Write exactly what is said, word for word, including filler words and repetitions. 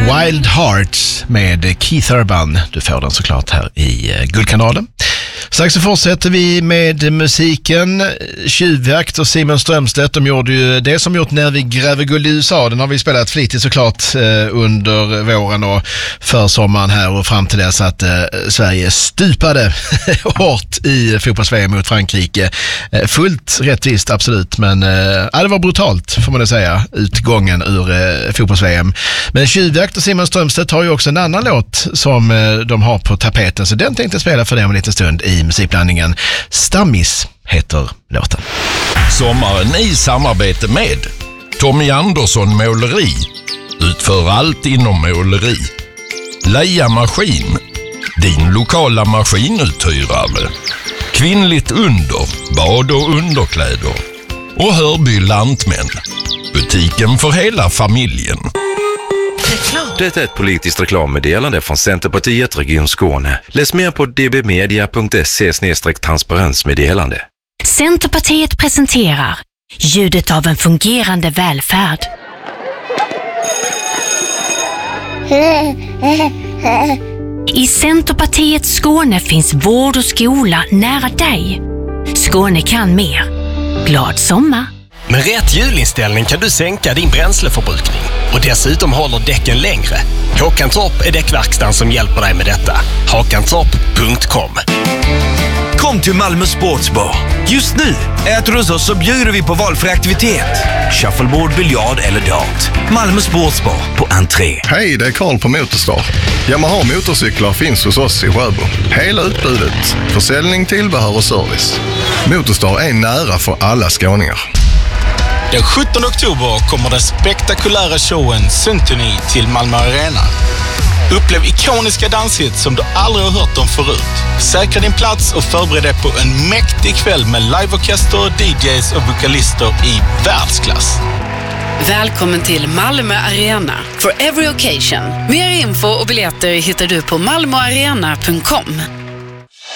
Wild Hearts med Keith Urban. Du får den såklart här i Guldkanalen. Strax så fortsätter vi med musiken. Tjuvjakt och Simon Strömstedt, de gjorde ju det som gjort När vi gräver guld i U S A. Den har vi spelat flitigt såklart under våren och försommaren här och fram till dess att Sverige stupade hårt i fotbolls-V M mot Frankrike. Fullt rättvist, absolut, men ja, det var brutalt får man det säga, utgången ur fotbolls-V M. Men Tjuvjakt och Simon Strömstedt har ju också en annan låt som de har på tapeten, så den tänkte jag spela för dig om en liten stund i musikblandningen. Stammis heter låten. Sommaren i samarbete med Tommy Andersson Måleri. Utför allt inom måleri. Leia Maskin, din lokala maskinuthyrare. Kvinnligt under, bad och underkläder. Och Hörby Lantmän, butiken för hela familjen. Det är ett politiskt reklammeddelande från Centerpartiet Region Skåne. Läs mer på d b media punkt se slash transparensmeddelande. Centerpartiet presenterar ljudet av en fungerande välfärd. I Centerpartiet Skåne finns vård och skola nära dig. Skåne kan mer. Glad sommar! Med rätt hjulinställning kan du sänka din bränsleförbrukning och dessutom håller däcken längre. Håkantorp är däckverkstan som hjälper dig med detta. hakantorp punkt com. Kom till Malmö Sportsbar. Just nu äter du hos oss så bjuder vi på valfri aktivitet. Shuffleboard, biljard eller dart. Malmö Sportsbar på entré. Hej, det är Karl på Motorstar. Yamaha motorcyklar finns hos oss i Sjöbo. Hela utbudet. Försäljning, tillbehör och service. Motorstar är nära för alla skåningar. Den sjuttonde oktober kommer den spektakulära showen Symphony till Malmö Arena. Upplev ikoniska danshits som du aldrig har hört om förut. Säkra din plats och förbered dig på en mäktig kväll med liveorkester, D Js och vokalister i världsklass. Välkommen till Malmö Arena for every occasion. Mer info och biljetter hittar du på malmoarena punkt com.